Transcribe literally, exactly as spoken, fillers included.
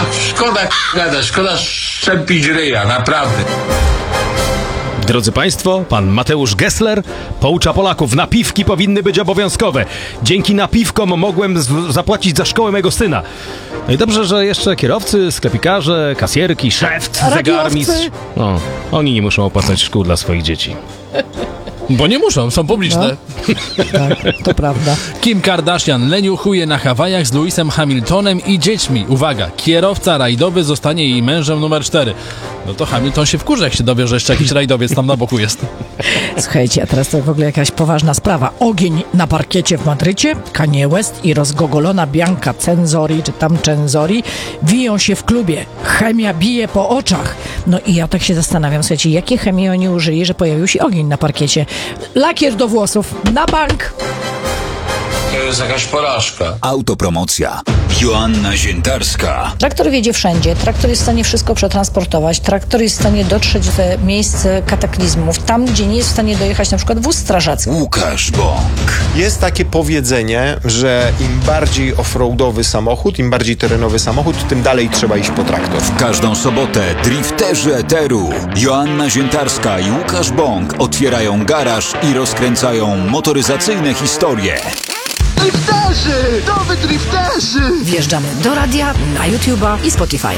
szkoda gadać, szkoda szczępić ryja, naprawdę. Drodzy Państwo, pan Mateusz Gessler poucza Polaków, napiwki powinny być obowiązkowe. Dzięki napiwkom mogłem z- zapłacić za szkołę mego syna. No i dobrze, że jeszcze kierowcy, sklepikarze, kasjerki, szeft, zegarmistrz. No, oni nie muszą opłacać szkół dla swoich dzieci. Bo nie muszą, są publiczne. Tak, to prawda. Kim Kardashian leniuchuje na Hawajach z Lewisem Hamiltonem i dziećmi. Uwaga, kierowca rajdowy zostanie jej mężem numer cztery. No to Hamilton się wkurza, jak się dowie, że jeszcze jakiś rajdowiec tam na boku jest. Słuchajcie, a teraz to w ogóle jakaś poważna sprawa. Ogień na parkiecie w Madrycie, Kanye West i rozgogolona Bianca Cenzori, czy tam Cenzori, wiją się w klubie. Chemia bije po oczach. No i ja tak się zastanawiam, słuchajcie, jakie chemii oni użyli, że pojawił się ogień na parkiecie. Lakier do włosów, na bank! To jest jakaś porażka. Autopromocja. Joanna Ziętarska. Traktor wiedzie wszędzie, traktor jest w stanie wszystko przetransportować, traktor jest w stanie dotrzeć w miejsce kataklizmów, tam gdzie nie jest w stanie dojechać na przykład wóz strażacki. Łukasz Bąk. Jest takie powiedzenie, że im bardziej offroadowy samochód, im bardziej terenowy samochód, tym dalej trzeba iść po traktor. W każdą sobotę drifterzy eteru. Joanna Ziętarska i Łukasz Bąk otwierają garaż i rozkręcają motoryzacyjne historie. Drifterzy! Nowy drifterzy! Wjeżdżamy do radia, na YouTube'a i Spotify'a.